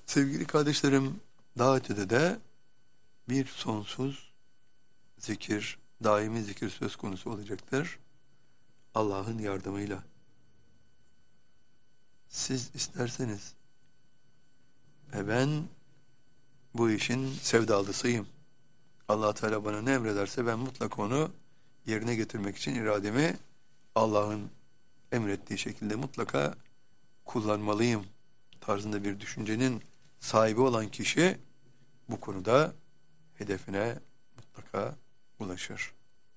Sevgili kardeşlerim, daha ötede de bir sonsuz zikir, daimi zikir söz konusu olacaktır. Allah'ın yardımıyla. Siz isterseniz, ben bu işin sevdalısıyım. Allah Teala bana ne emrederse ben mutlaka onu yerine getirmek için irademi Allah'ın emrettiği şekilde mutlaka kullanmalıyım tarzında bir düşüncenin sahibi olan kişi bu konuda hedefine mutlaka ulaşır.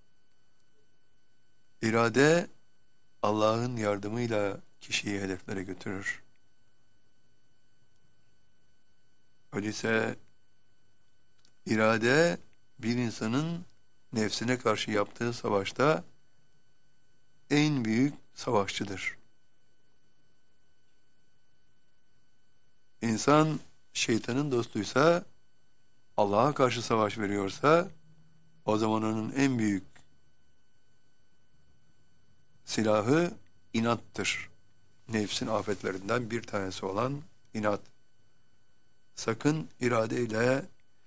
İrade Allah'ın yardımıyla kişiyi hedeflere götürür. Öyleyse irade bir insanın nefsine karşı yaptığı savaşta en büyük savaşçıdır. İnsan şeytanın dostuysa, Allah'a karşı savaş veriyorsa, o zaman onun en büyük silahı inattır. Nefsin afetlerinden bir tanesi olan inat. Sakın irade ile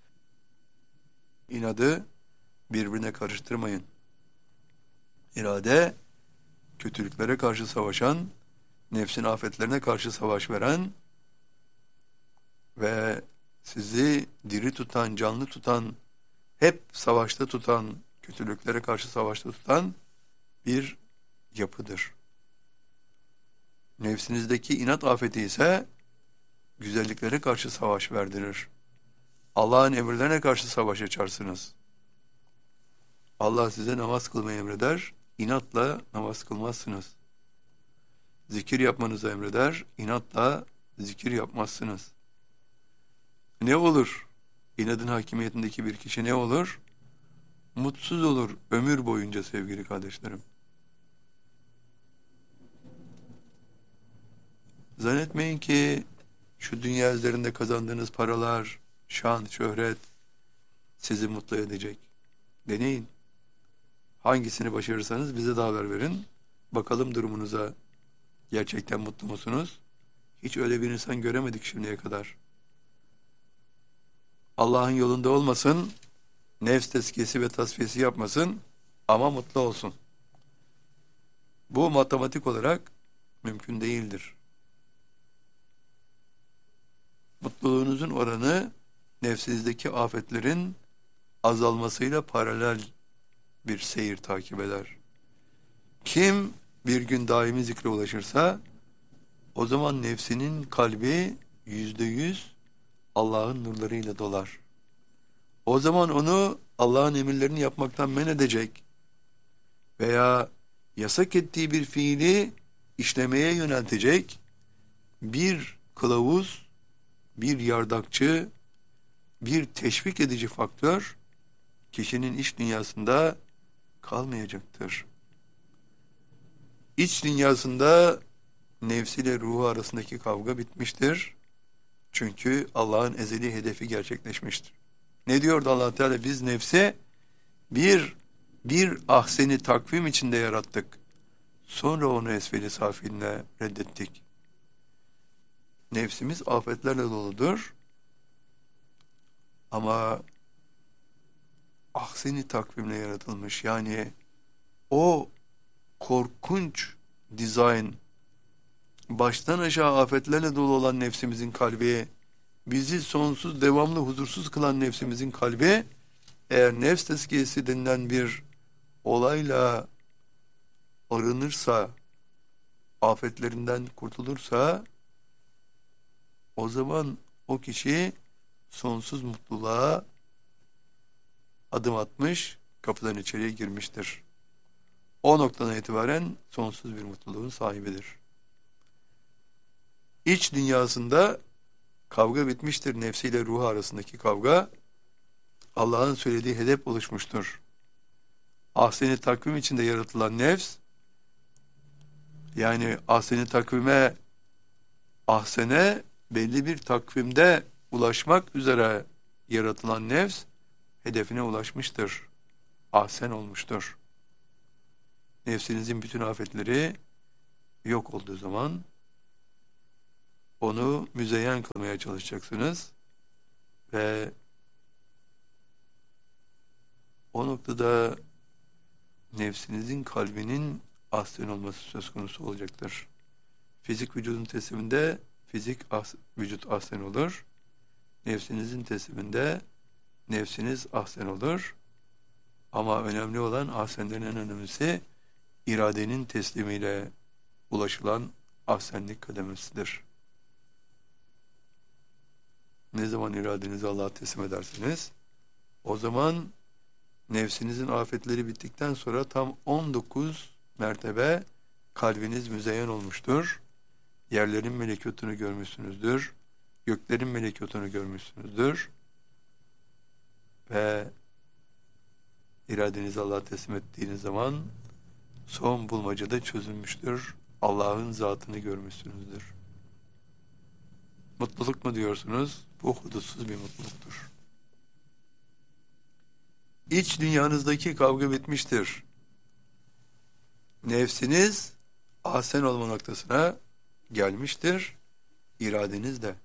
inadı birbirine karıştırmayın. İrade, kötülüklere karşı savaşan, nefsin afetlerine karşı savaş veren ve sizi diri tutan, canlı tutan, hep savaşta tutan, kötülüklere karşı savaşta tutan bir yapıdır. Nefsinizdeki inat afeti ise güzelliklere karşı savaş verdirir. Allah'ın emirlerine karşı savaş açarsınız. Allah size namaz kılmayı emreder, inatla namaz kılmazsınız. Zikir yapmanızı emreder, inatla zikir yapmazsınız. Ne olur? İnadın hakimiyetindeki bir kişi ne olur? Mutsuz olur ömür boyunca sevgili kardeşlerim. Zannetmeyin ki şu dünya üzerinde kazandığınız paralar, şan, şöhret sizi mutlu edecek. Deneyin. Hangisini başarırsanız bize de haber verin. Bakalım durumunuza. Gerçekten mutlu musunuz? Hiç öyle bir insan göremedik şimdiye kadar. Allah'ın yolunda olmasın, nefs tezkiyesi ve tasfiyesi yapmasın ama mutlu olsun. Bu matematik olarak mümkün değildir. Mutluluğunuzun oranı nefsinizdeki afetlerin azalmasıyla paralel bir seyir takip eder. Kim bir gün daimi zikre ulaşırsa o zaman nefsinin kalbi %100 Allah'ın nurlarıyla dolar. O zaman onu Allah'ın emirlerini yapmaktan men edecek veya yasak ettiği bir fiili işlemeye yöneltecek bir kılavuz, bir yardakçı, bir teşvik edici faktör kişinin iç dünyasında kalmayacaktır. İç dünyasında nefsiyle ruhu arasındaki kavga bitmiştir. Çünkü Allah'ın ezeli hedefi gerçekleşmiştir. Ne diyordu Allah Teala? Biz nefsi bir ahseni takvim içinde yarattık. Sonra onu esfeli safiline reddettik. Nefsimiz afetlerle doludur. Ama ahseni takvimle yaratılmış. Yani o korkunç dizayn, baştan aşağı afetlerle dolu olan nefsimizin kalbi, bizi sonsuz, devamlı huzursuz kılan nefsimizin kalbi, eğer nefs tezkiyesi denilen bir olayla arınırsa, afetlerinden kurtulursa, o zaman o kişi sonsuz mutluluğa adım atmış, kapıdan içeriye girmiştir. O noktadan itibaren sonsuz bir mutluluğun sahibidir. İç dünyasında kavga bitmiştir, nefsiyle ruhu arasındaki kavga. Allah'ın söylediği hedef oluşmuştur. Ahsen-i takvim içinde yaratılan nefs, yani ahsen-i takvime, ahsene belli bir takvimde ulaşmak üzere yaratılan nefs, hedefine ulaşmıştır. Ahsen olmuştur. Nefsinizin bütün afetleri yok olduğu zaman, onu müzeyyen kılmaya çalışacaksınız ve o noktada nefsinizin kalbinin ahsen olması söz konusu olacaktır. Fizik vücudun tesliminde vücut ahsen olur. Nefsinizin tesliminde nefsiniz ahsen olur. Ama önemli olan ahsenlerin en önemlisi iradenin teslimiyle ulaşılan ahsenlik kademesidir. Ne zaman iradenizi Allah'a teslim edersiniz, o zaman nefsinizin afetleri bittikten sonra tam 19 mertebe kalbiniz müzeyyen olmuştur. Yerlerin melekutunu görmüşsünüzdür. Göklerin melekutunu görmüşsünüzdür. Ve iradenizi Allah'a teslim ettiğiniz zaman son bulmacada çözülmüştür. Allah'ın zatını görmüşsünüzdür. Mutluluk mu diyorsunuz? Bu hudutsuz bir mutluluktur. İç dünyanızdaki kavga bitmiştir. Nefsiniz ahsen olma noktasına gelmiştir. İradeniz de.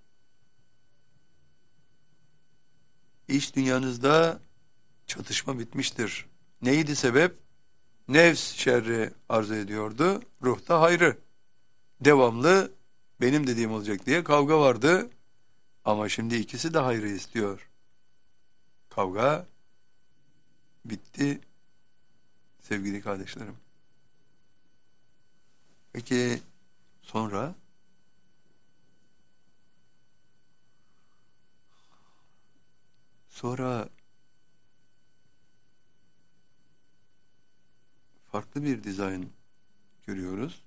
İç dünyanızda çatışma bitmiştir. Neydi sebep? Nefs şerri arzu ediyordu. Ruhta hayrı. Devamlı benim dediğim olacak diye kavga vardı. Ama şimdi ikisi de hayrı istiyor. Kavga bitti sevgili kardeşlerim. Peki sonra farklı bir dizayn görüyoruz.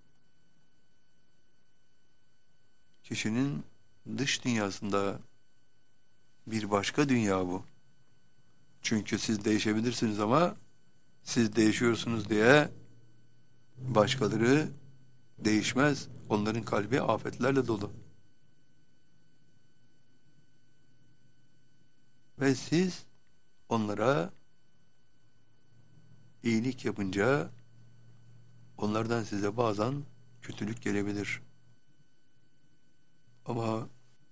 Kişinin dış dünyasında bir başka dünya bu. Çünkü siz değişebilirsiniz ama siz değişiyorsunuz diye başkaları değişmez. Onların kalbi afetlerle dolu. Ve siz onlara iyilik yapınca onlardan size bazen kötülük gelebilir. Ama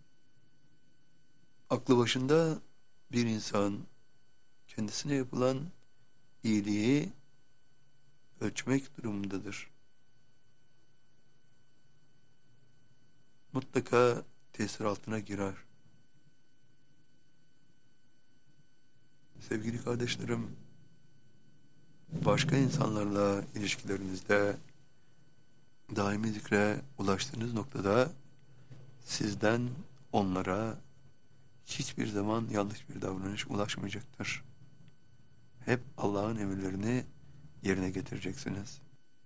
aklı başında bir insan kendisine yapılan iyiliği ölçmek durumundadır. Mutlaka tesir altına girer. Sevgili kardeşlerim, başka insanlarla ilişkilerinizde daimi zikre ulaştığınız noktada sizden onlara hiçbir zaman yanlış bir davranış ulaşmayacaktır. Hep Allah'ın emirlerini yerine getireceksiniz.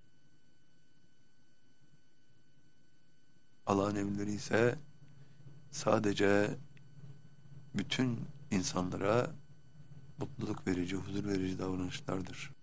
Allah'ın emirleri ise sadece bütün insanlara mutluluk verici, huzur verici davranışlardır.